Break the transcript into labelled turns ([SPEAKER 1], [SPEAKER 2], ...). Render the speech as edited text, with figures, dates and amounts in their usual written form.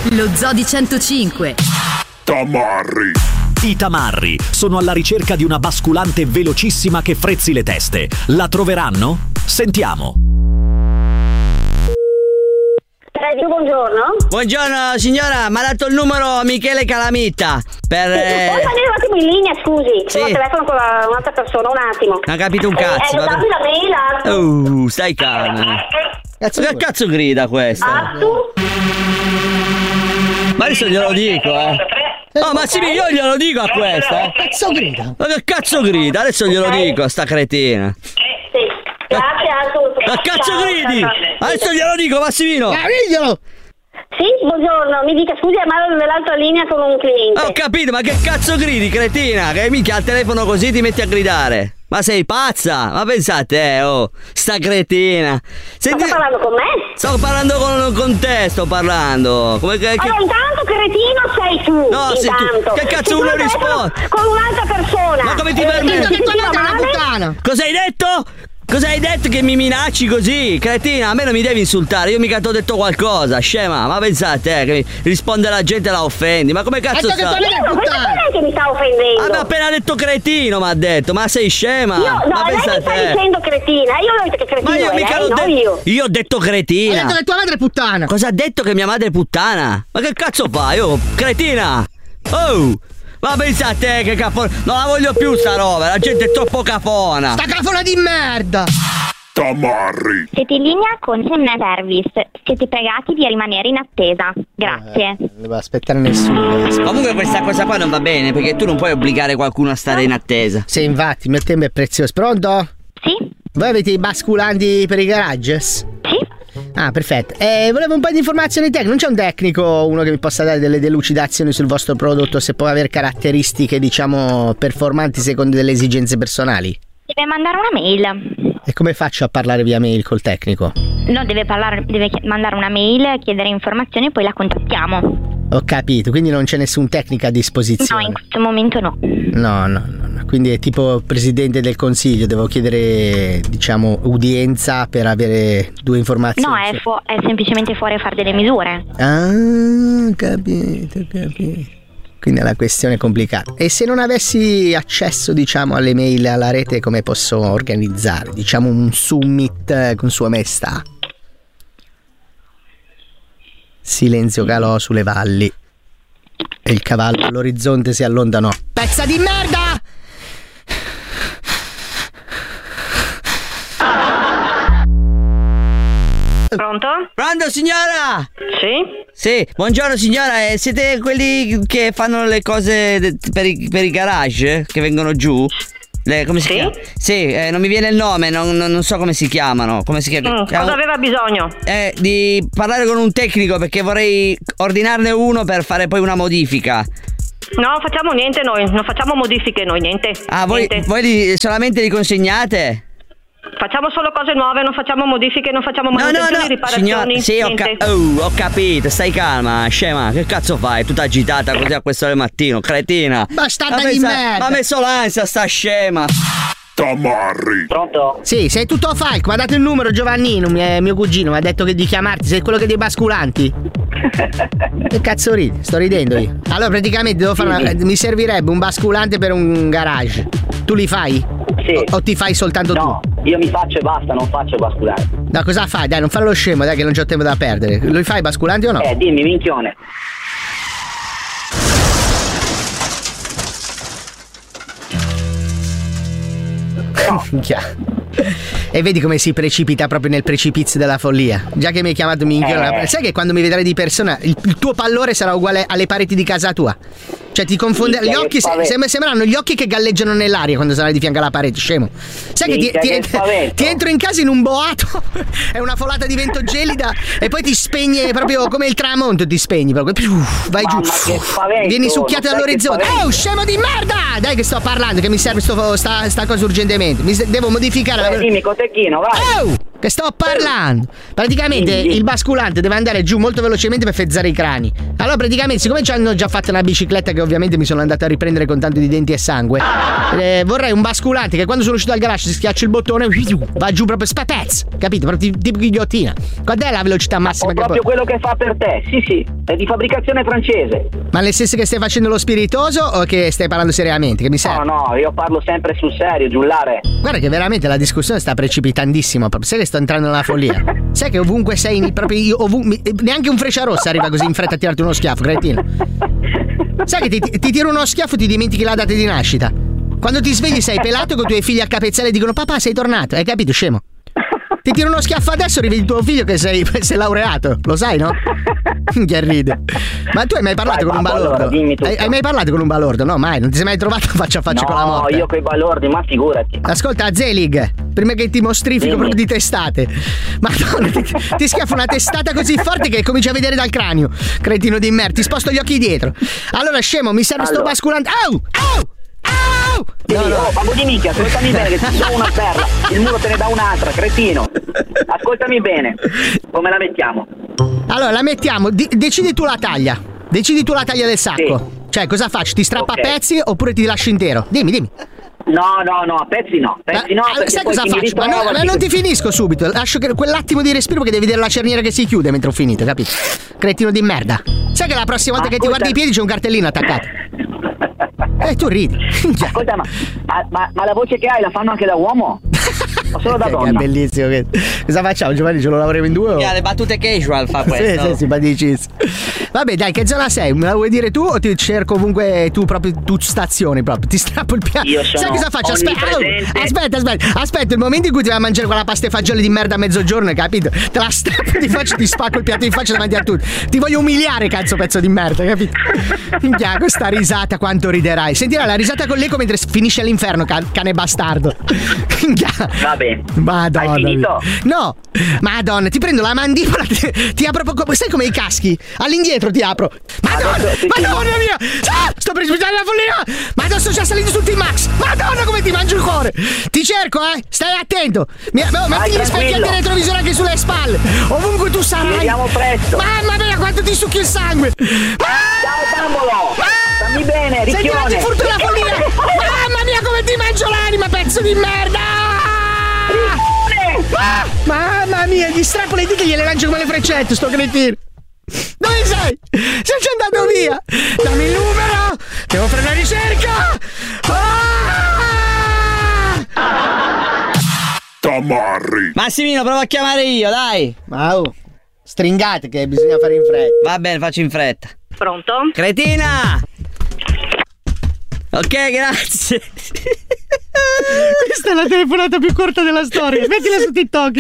[SPEAKER 1] Lo Zoo di 105.
[SPEAKER 2] Tamarri.
[SPEAKER 3] I tamarri sono alla ricerca di una basculante velocissima che frezzi le teste. La troveranno? Sentiamo.
[SPEAKER 4] Buongiorno.
[SPEAKER 5] Buongiorno signora, mi ha dato il numero Michele Calamita per...
[SPEAKER 4] Puoi venire un attimo in linea, scusi?
[SPEAKER 5] Sì.
[SPEAKER 4] Ho il telefono con un'altra persona, un attimo.
[SPEAKER 5] Non ha capito un cazzo.
[SPEAKER 4] L'ho dato la mail.
[SPEAKER 5] Stai calma. Che cazzo grida questa? Ma adesso glielo dico, Oh, Massimiliano, io glielo dico a questa,
[SPEAKER 6] Cazzo grida?
[SPEAKER 5] Ma che cazzo grida? Adesso glielo dico a sta cretina.
[SPEAKER 4] Grazie a tutti.
[SPEAKER 5] Ma cazzo gridi? Adesso glielo dico, Massimino.
[SPEAKER 6] Diglielo!
[SPEAKER 4] Sì, buongiorno, mi dica scusi, ma nell'altra linea con un cliente.
[SPEAKER 5] Ho capito, ma che cazzo gridi, cretina? Che mica al telefono così ti metti a gridare. Ma sei pazza? Ma pensate, sta cretina.
[SPEAKER 4] Senti... Sta parlando con me?
[SPEAKER 5] Sto parlando con te, sto parlando. Come che...
[SPEAKER 4] Allora, intanto cretino sei tu.
[SPEAKER 5] No, sei tu. Che cazzo uno risponde?
[SPEAKER 4] Con un'altra persona.
[SPEAKER 5] Ma come ti permetti?
[SPEAKER 6] Che tua madre è una puttana.
[SPEAKER 5] Cosa hai detto? Cosa hai detto che mi minacci così? Cretina, a me non mi devi insultare, io mica ti ho detto qualcosa, scema. Ma pensate, che risponde la gente e la offendi. Ma come cazzo sta?
[SPEAKER 4] Ma che mi sta offendendo?
[SPEAKER 5] Ma mi ha appena detto cretino, mi ha detto, ma sei scema?
[SPEAKER 4] Ma lei mi sta dicendo cretina, io ho detto che cretino.
[SPEAKER 5] Ma io mica l'ho detto. Io ho detto cretina.
[SPEAKER 6] Ho detto che tua madre è puttana.
[SPEAKER 5] Cosa ha detto che mia madre è puttana? Ma che cazzo fai? Cretina! Oh! Ma pensate che cafona. Non la voglio più sta roba, la gente è troppo cafona.
[SPEAKER 6] Sta cafona di merda!
[SPEAKER 2] Tamarri.
[SPEAKER 7] Siete in linea con Semna Service. Siete pregati di rimanere in attesa. Grazie.
[SPEAKER 6] Non devo aspettare nessuno.
[SPEAKER 5] Comunque questa cosa qua non va bene, perché tu non puoi obbligare qualcuno a stare in attesa.
[SPEAKER 6] Sì, infatti, il mio tempo è prezioso. Pronto?
[SPEAKER 7] Sì.
[SPEAKER 6] Voi avete i basculanti per i garages?
[SPEAKER 7] Sì.
[SPEAKER 6] Ah, perfetto. Volevo un po' di informazioni tecniche. Non c'è un tecnico, uno che mi possa dare delle delucidazioni sul vostro prodotto, se può avere caratteristiche, diciamo, performanti secondo delle esigenze personali?
[SPEAKER 7] Deve mandare una mail.
[SPEAKER 6] E come faccio a parlare via mail col tecnico?
[SPEAKER 7] No, deve mandare una mail, chiedere informazioni e poi la contattiamo.
[SPEAKER 6] Ho capito, quindi non c'è nessun tecnico a disposizione.
[SPEAKER 7] No, in questo momento no.
[SPEAKER 6] No. Quindi è tipo presidente del consiglio, devo chiedere, diciamo, udienza per avere due informazioni.
[SPEAKER 7] No, è semplicemente fuori a fare delle misure.
[SPEAKER 6] Ah, capito. Quindi è una questione complicata. E se non avessi accesso, diciamo, alle mail, alla rete, come posso organizzare, diciamo, un summit con Sua Maestà? Silenzio calò sulle valli e il cavallo all'orizzonte si allontanò. Pezza di merda!
[SPEAKER 4] Pronto?
[SPEAKER 5] Pronto signora?
[SPEAKER 4] Sì?
[SPEAKER 5] Sì, buongiorno signora, siete quelli che fanno le cose per i garage che vengono giù? Come si chiama? Sì, non mi viene il nome, non so come si chiamano. Come si chiama?
[SPEAKER 4] Cosa aveva bisogno?
[SPEAKER 5] Di parlare con un tecnico, perché vorrei ordinarne uno per fare poi una modifica.
[SPEAKER 4] No, facciamo niente noi, non facciamo modifiche noi, niente.
[SPEAKER 5] Ah, voi solamente li consegnate?
[SPEAKER 4] Facciamo solo cose nuove, non facciamo modifiche, non facciamo manutenzioni, riparazioni.
[SPEAKER 5] Signora, sì, ho capito, stai calma, scema. Che cazzo fai? Tutta agitata così a quest'ora del mattino, cretina.
[SPEAKER 6] Bastarda di merda.
[SPEAKER 5] Ma ha messo l'ansia sta scema.
[SPEAKER 2] Tamarri.
[SPEAKER 8] Pronto?
[SPEAKER 6] Sì, sei tutto falco, mi ha dato il numero Giovannino, mio cugino, mi ha detto che di chiamarti, sei quello che dei basculanti. Che cazzo ridi? Sto ridendo io. Allora praticamente devo fare mi servirebbe un basculante per un garage. Tu li fai?
[SPEAKER 8] Sì.
[SPEAKER 6] O ti fai soltanto tu?
[SPEAKER 8] No, io mi faccio e basta, non faccio basculante.
[SPEAKER 6] No, cosa fai? Dai, non fare lo scemo, dai che non c'ho tempo da perdere. Lo fai basculanti o no?
[SPEAKER 8] Dimmi, minchione.
[SPEAKER 6] E vedi come si precipita proprio nel precipizio della follia. Già che mi hai chiamato minchione, sai che quando mi vedrai di persona il tuo pallore sarà uguale alle pareti di casa tua. Cioè ti confonde gli occhi, sembreranno gli occhi che galleggiano nell'aria quando sarai di fianco alla parete, scemo. Sai che ti entro in casa in un boato, è una folata di vento gelida e poi ti spegne proprio come il tramonto, ti spegni proprio. Vai giù. Vieni succhiato dall'orizzonte. Oh, scemo di merda! Dai che sto parlando, che mi serve sta cosa urgentemente. Devo modificare
[SPEAKER 8] dimmi cotechino, vai.
[SPEAKER 6] Oh! Che sto parlando. Praticamente il basculante deve andare giù molto velocemente per fezzare i crani. Allora praticamente, siccome ci hanno già fatto una bicicletta che ovviamente mi sono andato a riprendere con tanto di denti e sangue, vorrei un basculante che quando sono uscito dal garage si schiaccia il bottone, va giù proprio spapez, capito? Proprio tipo ghigliottina. Quant'è la velocità massima?
[SPEAKER 8] Proprio quello che fa per te. Sì, è di fabbricazione francese.
[SPEAKER 6] Ma nel senso che stai facendo lo spiritoso o che stai parlando seriamente? Che mi serve?
[SPEAKER 8] No, io parlo sempre sul serio, giullare.
[SPEAKER 6] Guarda che veramente la discussione sta precipitandissimo. Sai che sto entrando nella follia. Sai che ovunque sei, proprio io, neanche un Frecciarossa arriva così in fretta a tirarti uno schiaffo, cretino. Sai che ti tiro uno schiaffo e ti dimentichi la data di nascita. Quando ti svegli sei pelato con i tuoi figli a capezzale e dicono papà sei tornato, hai capito scemo? Ti tiro uno schiaffo adesso, rivedi tuo figlio che sei laureato, lo sai, no? Che ride. Ma tu hai mai parlato con un balordo? Allora, hai mai parlato con un balordo? No, mai, non ti sei mai trovato faccia a faccia con la morte.
[SPEAKER 8] No, io con i balordi, ma figurati.
[SPEAKER 6] Ascolta, Zelig, prima che ti mostrifico proprio di testate. Madonna, ti schiaffo una testata così forte che cominci a vedere dal cranio. Cretino di merda, ti sposto gli occhi dietro. Allora, scemo, mi serve sto basculante. Au!
[SPEAKER 8] Babbo di minchia, ascoltami bene che ti do una perla, il muro te ne dà un'altra, cretino. Ascoltami bene, come la mettiamo?
[SPEAKER 6] Allora la mettiamo, decidi tu la taglia del sacco. Sì. Cioè cosa faccio? Ti strappa a pezzi oppure ti lascio intero? Dimmi.
[SPEAKER 8] No, a pezzi no.
[SPEAKER 6] Sai cosa faccio? Ma non ti finisco subito. Lascio quell'attimo di respiro perché devi vedere la cerniera che si chiude mentre ho finito, capito? Cretino di merda. Sai che la prossima volta che ti guardi i piedi c'è un cartellino attaccato. Tu ridi.
[SPEAKER 8] Ascolta, ma la voce che hai la fanno anche da uomo? O solo da donna?
[SPEAKER 6] È bellissimo. Cosa facciamo, Giovanni? Ce lo lavoriamo in due?
[SPEAKER 5] Le battute casual fa questo.
[SPEAKER 6] Sì, simpaticissimo. Vabbè, dai, che zona sei? Me la vuoi dire tu o ti cerco ovunque tu proprio tu stazioni proprio? Ti strappo il piatto. Sai cosa faccio? Aspetta, il momento in cui ti vai a mangiare quella pasta e fagioli di merda a mezzogiorno, capito? Te la strappo di faccia, ti spacco il piatto in faccia davanti a tutti. Ti voglio umiliare, cazzo, pezzo di merda, capito? Minchia, questa risata quanto riderai. Sentirai la risata con l'eco mentre finisce all'inferno, cane bastardo.
[SPEAKER 8] Va bene.
[SPEAKER 6] Madonna.
[SPEAKER 8] Hai finito?
[SPEAKER 6] No. Madonna, ti prendo la mandibola, ti apro sai come i caschi? All'indietro ti apro. Madonna mia! Sto precipitando la follia! Ma adesso già salito sul T-Max! Madonna come ti mangio il cuore! Ti cerco, stai attento! Metti gli specchi antiretrovisore anche sulle spalle! Ovunque tu sarai!
[SPEAKER 8] Ci vediamo presto!
[SPEAKER 6] Mamma mia, quanto ti succhi il sangue!
[SPEAKER 8] Ciao bambolo! Stammi bene, ricchione!
[SPEAKER 6] Senti oggi furto la follia! Mamma mia, come ti mangio l'anima, pezzo di merda! Mamma mia, gli strappo le dita e gliele lancio come le freccette, sto cretino! Dove sei? Sei già andato via! Dammi il numero! Devo fare una ricerca!
[SPEAKER 2] Tamarri!
[SPEAKER 5] Massimino, prova a chiamare io, dai!
[SPEAKER 6] Stringate che bisogna fare in fretta.
[SPEAKER 5] Va bene, faccio in fretta.
[SPEAKER 4] Pronto?
[SPEAKER 5] Cretina! Ok, grazie.
[SPEAKER 6] Questa è la telefonata più corta della storia. Mettila su TikTok.